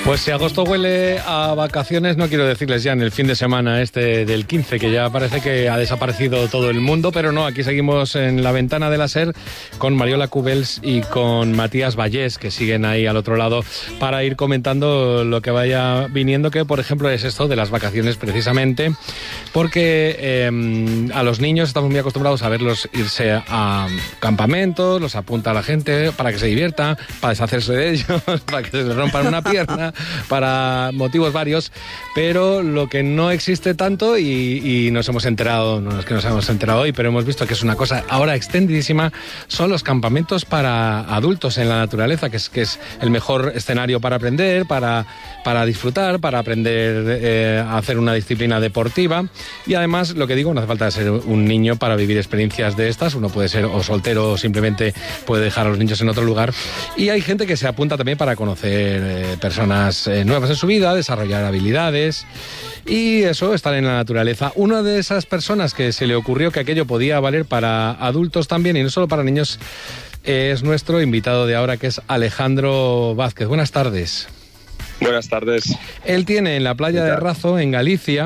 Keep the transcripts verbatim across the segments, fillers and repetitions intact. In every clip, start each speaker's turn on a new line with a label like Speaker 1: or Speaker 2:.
Speaker 1: Pues si agosto huele a vacaciones, no quiero decirles ya en el fin de semana este del quince, que ya parece que ha desaparecido todo el mundo, pero no, aquí seguimos en la ventana de la SER con Mariola Cubels y con Matías Vallés, que siguen ahí al otro lado para ir comentando lo que vaya viniendo, que por ejemplo es esto de las vacaciones precisamente, porque eh, a los niños estamos muy acostumbrados a verlos irse a campamentos, los apunta a la gente para que se divierta, para deshacerse de ellos, para que se les rompan una pierna, para motivos varios, pero lo que no existe tanto y, y nos hemos enterado, no es que nos hemos enterado hoy, pero hemos visto que es una cosa ahora extendidísima, son los campamentos para adultos en la naturaleza, que es, que es el mejor escenario para aprender, para, para disfrutar, para aprender eh, a hacer una disciplina deportiva, y además, lo que digo, no hace falta ser un niño para vivir experiencias de estas, uno puede ser o soltero o simplemente puede dejar a los niños en otro lugar, y hay gente que se apunta también para conocer eh, personas Eh, nuevas en su vida, desarrollar habilidades y eso, estar en la naturaleza. Una de esas personas que se le ocurrió que aquello podía valer para adultos también y no solo para niños es nuestro invitado de ahora, que es Alejandro Vázquez. Buenas tardes.
Speaker 2: Buenas tardes.
Speaker 1: Él tiene en la playa de Razo, en Galicia,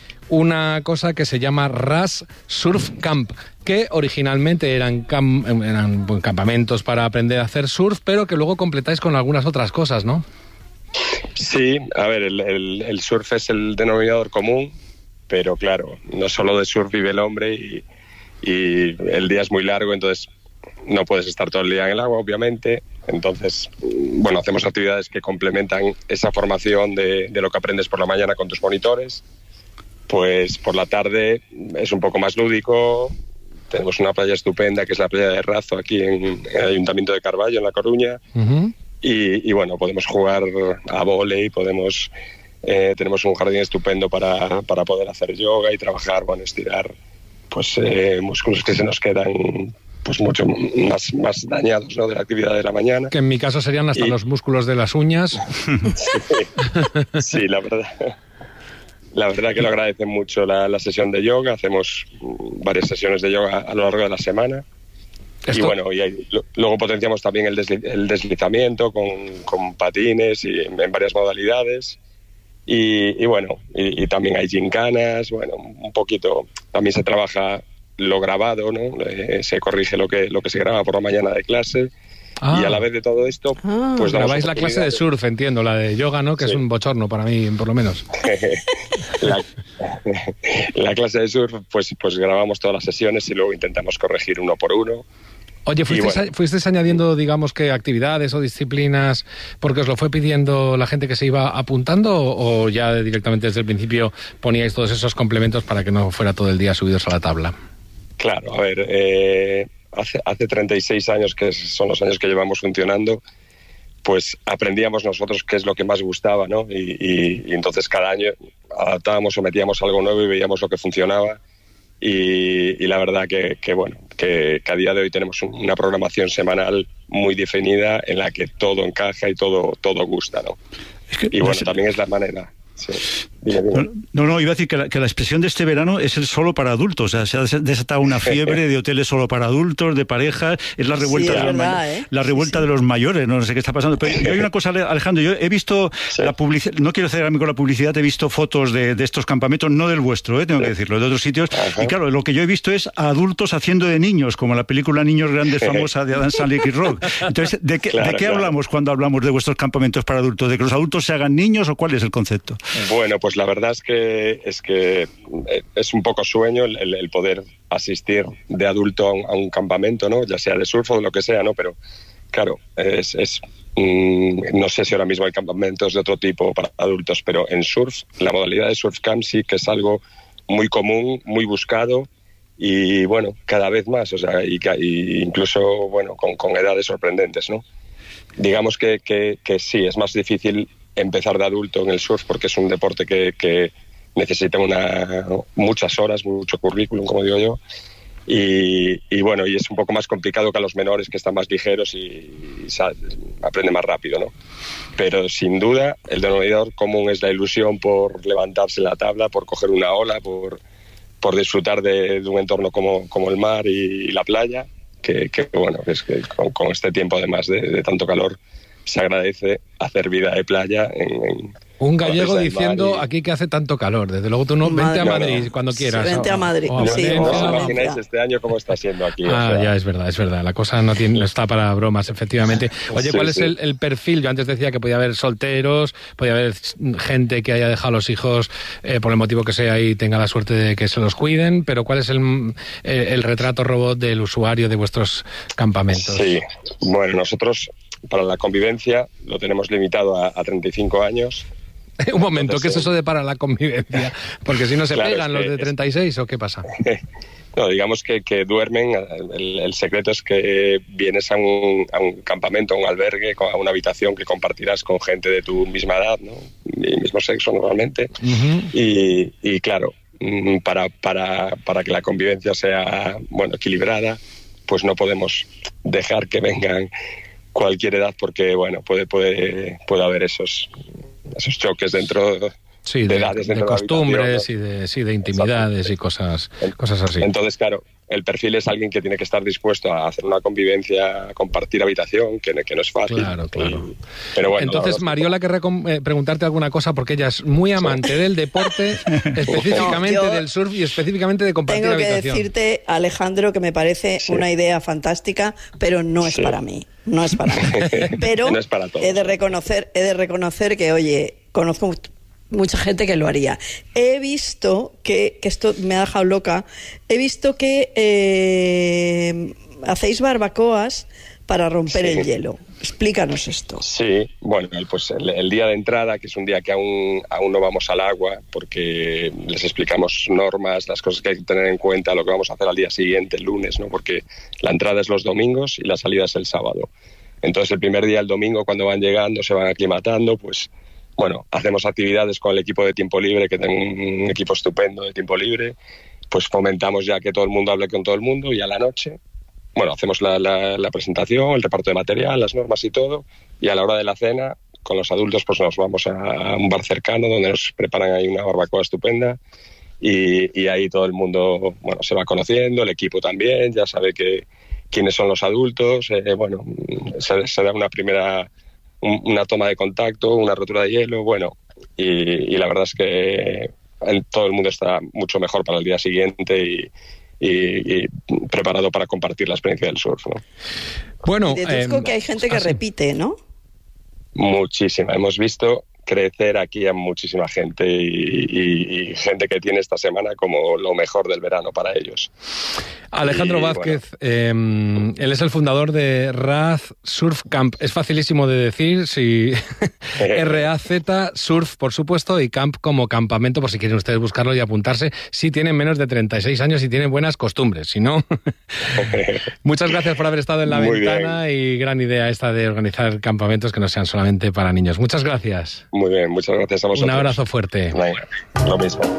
Speaker 1: una cosa que se llama Ras Surf Camp, que originalmente eran, cam- eran campamentos para aprender a hacer surf, pero que luego completáis con algunas otras cosas, ¿no?
Speaker 2: Sí, a ver, el, el, el surf es el denominador común, pero claro, no solo de surf vive el hombre y, y el día es muy largo, entonces no puedes estar todo el día en el agua, obviamente. Entonces, bueno, hacemos actividades que complementan esa formación de, de lo que aprendes por la mañana con tus monitores. Pues por la tarde es un poco más lúdico. Tenemos una playa estupenda, que es la playa de Razo, aquí en el Ayuntamiento de Carballo, en La Coruña. Uh-huh. Y, y bueno, podemos jugar a vóley, podemos eh, tenemos un jardín estupendo para, para poder hacer yoga y trabajar, bueno, estirar pues eh, músculos que se nos quedan pues mucho más, más dañados, ¿no?, de la actividad de la mañana.
Speaker 1: Que en mi caso serían hasta y... los músculos de las uñas.
Speaker 2: Sí, sí, la verdad. La verdad que lo agradecen mucho la, la sesión de yoga. Hacemos varias sesiones de yoga a lo largo de la semana. ¿Esto? Y bueno, y ahí, lo, luego potenciamos también el, desli, el deslizamiento con, con patines y en, en varias modalidades. Y, y bueno, y, y también hay gincanas, bueno, un poquito. También se trabaja lo grabado, ¿no? Eh, se corrige lo que, lo que se graba por la mañana de clase. Ah. Y a la vez de todo esto,
Speaker 1: ah, pues grabáis la clase de surf, entiendo, la de yoga, ¿no? Que sí. Es un bochorno para mí, por lo menos.
Speaker 2: la, la clase de surf, pues, pues grabamos todas las sesiones y luego intentamos corregir uno por uno.
Speaker 1: Oye, ¿fuisteis, bueno. ¿fuisteis añadiendo, digamos, que actividades o disciplinas porque os lo fue pidiendo la gente que se iba apuntando, o, o ya directamente desde el principio poníais todos esos complementos para que no fuera todo el día subidos a la tabla?
Speaker 2: Claro, a ver, eh, hace, hace treinta y seis años, que son los años que llevamos funcionando, pues aprendíamos nosotros qué es lo que más gustaba, ¿no? Y, y, y entonces cada año adaptábamos o metíamos algo nuevo y veíamos lo que funcionaba. Y, y la verdad que, que bueno, que, que a día de hoy tenemos una programación semanal muy definida en la que todo encaja y todo, todo gusta, ¿no? Es que, y bueno, no, también es la manera. Sí. Dime, dime.
Speaker 3: No, no, iba a decir que la, que la expresión de este verano es el solo para adultos. O sea, se ha desatado una fiebre de hoteles solo para adultos, de parejas. Es la revuelta, sí, de, los verdad, ¿eh? la revuelta sí, sí. de los mayores. No sé qué está pasando. Pero hay una cosa, Alejandro. Yo he visto sí. la publicidad. No quiero cegarme con la publicidad. He visto fotos de, de estos campamentos, no del vuestro, ¿eh? tengo sí. que decirlo, de otros sitios. Ajá. Y claro, lo que yo he visto es a adultos haciendo de niños, como la película Niños Grandes famosa de Adam Sandler y Rock. Entonces, ¿de qué, claro, ¿de qué claro. hablamos cuando hablamos de vuestros campamentos para adultos? ¿De que los adultos se hagan niños o cuál es el concepto?
Speaker 2: Bueno, pues la verdad es que es que es un poco sueño el, el poder asistir de adulto a un, a un campamento, ¿no? Ya sea de surf o de lo que sea, ¿no? Pero claro, es, es mmm, no sé si ahora mismo hay campamentos de otro tipo para adultos, pero en surf, la modalidad de surf camp sí que es algo muy común, muy buscado y bueno, cada vez más, o sea, y, y incluso bueno, con, con edades sorprendentes, ¿no? Digamos que, que, que sí, es más difícil empezar de adulto en el surf porque es un deporte que, que necesita una, muchas horas, mucho currículum, como digo yo, y, y bueno, y es un poco más complicado que a los menores, que están más ligeros y, y aprenden más rápido, ¿no? Pero sin duda el denominador común es la ilusión por levantarse en la tabla, por coger una ola, por, por disfrutar de, de un entorno como, como el mar y, y la playa, que, que bueno, es que con, con este tiempo además de, de tanto calor se agradece hacer vida de playa en, en
Speaker 1: un gallego diciendo y... aquí que hace tanto calor. Desde luego tú no, Madre vente a Madrid no, no. cuando quieras.
Speaker 4: Sí, vente a Madrid.
Speaker 2: O, o
Speaker 4: sí,
Speaker 2: no os imagináis este año cómo está siendo aquí.
Speaker 1: Ah,
Speaker 2: o sea.
Speaker 1: ya es verdad, es verdad. La cosa no, tiene, no está para bromas, efectivamente. Oye, sí, ¿cuál sí. es el, el perfil? Yo antes decía que podía haber solteros, podía haber gente que haya dejado a los hijos eh, por el motivo que sea y tenga la suerte de que se los cuiden, pero ¿cuál es el, el, el retrato robot del usuario de vuestros campamentos?
Speaker 2: Sí, bueno, nosotros para la convivencia lo tenemos limitado a, a treinta y cinco años.
Speaker 1: Un momento, Entonces, ¿qué es eso de para la convivencia? Porque si no se claro, pegan es que, los de treinta y seis, ¿o qué pasa?
Speaker 2: No, digamos que, que duermen, el, el secreto es que vienes a un, a un campamento, a un albergue, a una habitación que compartirás con gente de tu misma edad, ¿no? Y mismo sexo normalmente, uh-huh. y, y claro, para, para, para que la convivencia sea, bueno, equilibrada, pues no podemos dejar que vengan cualquier edad porque, bueno, puede, puede, puede haber esos... esos choques dentro
Speaker 1: sí, de, de edades, dentro de costumbres de y de, sí, de intimidades y cosas, cosas así.
Speaker 2: Entonces, claro, el perfil es alguien que tiene que estar dispuesto a hacer una convivencia, a compartir habitación, que, que no es fácil.
Speaker 1: Claro, claro.
Speaker 2: Y, pero bueno,
Speaker 1: entonces,
Speaker 2: no,
Speaker 1: Mariola,
Speaker 2: no.
Speaker 1: querré eh, preguntarte alguna cosa porque ella es muy amante sí. del deporte, específicamente no, del surf y específicamente de compartir
Speaker 4: tengo que
Speaker 1: habitación.
Speaker 4: decirte, Alejandro, que me parece sí. una idea fantástica, pero no es sí. para mí. No es para mí. Pero
Speaker 2: no es para todos.
Speaker 4: he de reconocer, he de reconocer que, oye, conozco mucha gente que lo haría. He visto que, que esto me ha dejado loca, he visto que eh, hacéis barbacoas para romper sí. el hielo. Explícanos esto.
Speaker 2: Sí, bueno, pues el, el día de entrada, que es un día que aún, aún no vamos al agua, porque les explicamos normas, las cosas que hay que tener en cuenta, lo que vamos a hacer al día siguiente, el lunes, ¿no? Porque la entrada es los domingos y la salida es el sábado. Entonces el primer día, el domingo, cuando van llegando, se van aclimatando, pues bueno, hacemos actividades con el equipo de tiempo libre, que tengo un equipo estupendo de tiempo libre, pues fomentamos ya que todo el mundo hable con todo el mundo y a la noche, bueno, hacemos la, la, la presentación, el reparto de material, las normas y todo, y a la hora de la cena, con los adultos, pues nos vamos a un bar cercano donde nos preparan ahí una barbacoa estupenda y, y ahí todo el mundo, bueno, se va conociendo, el equipo también, ya sabe que quiénes son los adultos, eh, bueno, se, se da una primera... una toma de contacto, una rotura de hielo, bueno, y, y la verdad es que el, todo el mundo está mucho mejor para el día siguiente y, y, y preparado para compartir la experiencia del surf, ¿no?
Speaker 1: Bueno,
Speaker 4: deduzco eh, que hay gente que así. repite, ¿no?
Speaker 2: Muchísima, hemos visto crecer aquí a muchísima gente y, y, y gente que tiene esta semana como lo mejor del verano para ellos.
Speaker 1: Alejandro y, Vázquez, bueno. eh, él es el fundador de Raz Surf Camp. Es facilísimo de decir, si R A Z Surf, por supuesto, y Camp como campamento, por si quieren ustedes buscarlo y apuntarse, si tienen menos de treinta y seis años y tienen buenas costumbres, si no... Muchas gracias por haber estado en la Muy ventana bien. Y gran idea esta de organizar campamentos que no sean solamente para niños. Muchas gracias.
Speaker 2: Muy bien, muchas gracias a vosotros.
Speaker 1: Un abrazo fuerte.
Speaker 2: Bueno, lo mismo.